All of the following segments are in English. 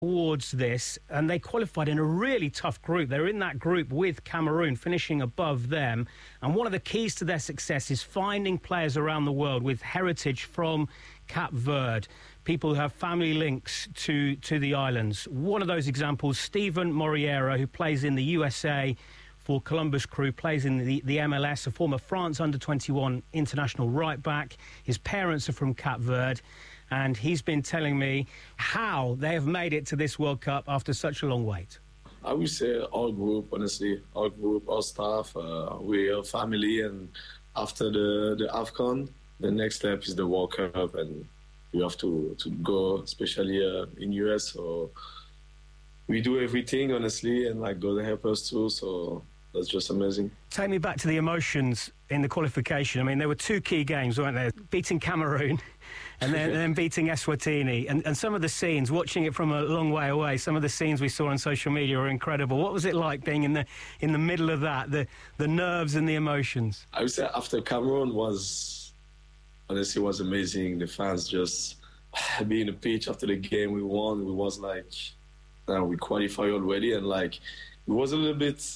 towards this, and they qualified in a really tough group. They're in that group with Cameroon, finishing above them. And one of the keys to their success is finding players around the world with heritage from Cape Verde, people who have family links to the islands. One of those examples, Steven Moriera, who plays in the USA for Columbus Crew, plays in the MLS, a former France under-21 international right-back. His parents are from Cape Verde, and he's been telling me how they have made it to this World Cup after such a long wait. I would say our group, honestly, our group, our staff, we are family, and after the AFCON, the next step is the World Cup, and we have to go, especially in US, so we do everything, honestly, and like God help us too, so that's just amazing. Take me back to the emotions in the qualification. I mean, there were two key games, weren't there? Beating Cameroon and then beating Eswatini. And some of the scenes, watching it from a long way away, some of the scenes we saw on social media were incredible. What was it like being in the middle of that, the nerves and the emotions? I would say after Cameroon was amazing. The fans just being the pitch after the game we won. We was like, we qualified already, and like it was a little bit,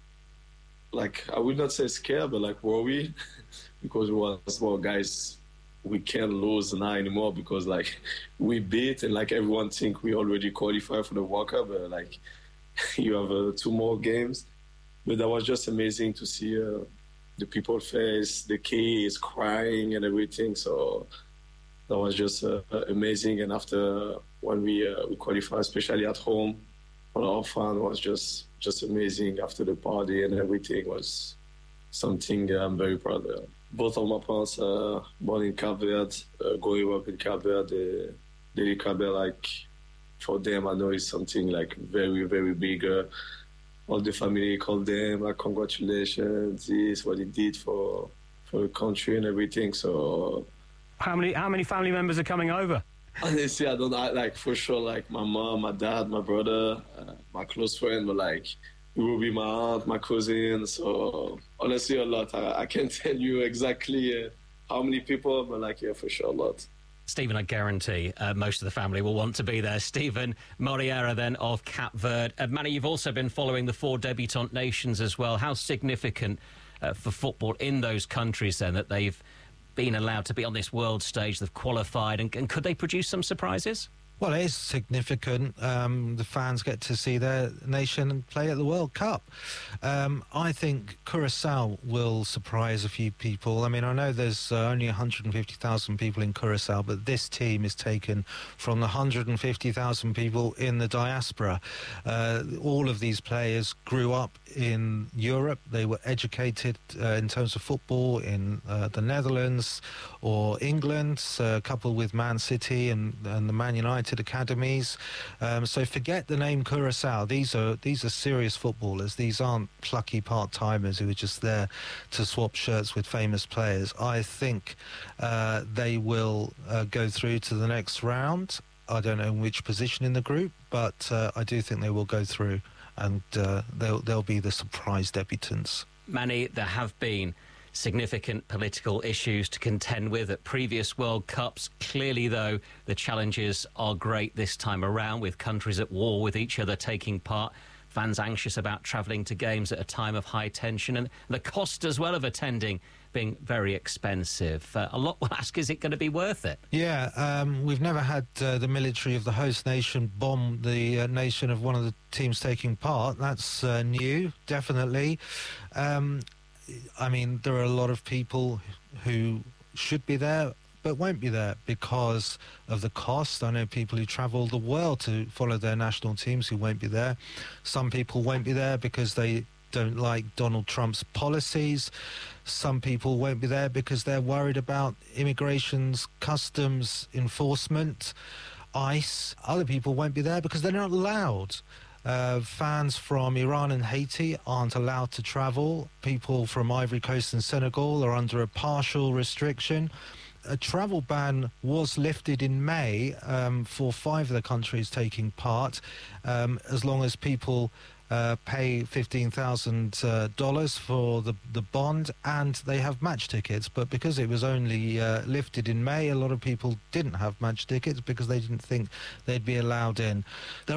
like, I would not say scared, but like worried because we was, well, guys, we can't lose now anymore because like we beat, and like everyone think we already qualified for the World Cup, but like you have 2 more games. But that was just amazing to see the people face, the kids crying and everything. So that was just amazing. And after when we qualified, especially at home, all our fun was just amazing. After the party and everything was something I'm very proud of. Both of my parents are born in Cape Verde, growing up in Cape Verde. They Cape Verde, like, for them, I know it's something like very, very big. All the family called them, like, congratulations, this, what he did for the country and everything. So, how many family members are coming over? Honestly, I don't know, like, for sure, like my mom, my dad, my brother, my close friend, but like it will be my aunt, my cousin. So honestly, a lot. I can't tell you exactly how many people, but like, yeah, for sure, a lot. Stephen, I guarantee most of the family will want to be there. Steven Moriera, then, of Cape Verde. Manny, you've also been following the 4 debutant nations as well. How significant for football in those countries, then, that they've been allowed to be on this world stage, they've qualified, and could they produce some surprises? Well, it is significant. The fans get to see their nation play at the World Cup. I think Curacao will surprise a few people. I mean, I know there's only 150,000 people in Curacao, but this team is taken from the 150,000 people in the diaspora. All of these players grew up in Europe. They were educated in terms of football in the Netherlands or England, coupled with Man City and the Man United academies. So forget the name Curacao. These are serious footballers. These aren't plucky part-timers who are just there to swap shirts with famous players. I think they will go through to the next round. I don't know in which position in the group, but I do think they will go through, and they'll be the surprise debutants. Manny, there have been significant political issues to contend with at previous World Cups. Clearly, though, the challenges are great this time around, with countries at war with each other taking part, fans anxious about travelling to games at a time of high tension, and the cost as well of attending being very expensive. A lot will ask, is it going to be worth it? Yeah, we've never had the military of the host nation bomb the nation of one of the teams taking part. That's new, definitely. I mean, there are a lot of people who should be there but won't be there because of the cost. I know people who travel the world to follow their national teams who won't be there. Some people won't be there because they don't like Donald Trump's policies. Some people won't be there because they're worried about immigration's customs enforcement, ICE. Other people won't be there because they're not allowed. Fans from Iran and Haiti aren't allowed to travel. People from Ivory Coast and Senegal are under a partial restriction. A travel ban was lifted in May for 5 of the countries taking part, as long as people pay $15,000 for the bond, and they have match tickets. But because it was only lifted in May, a lot of people didn't have match tickets because they didn't think they'd be allowed in. There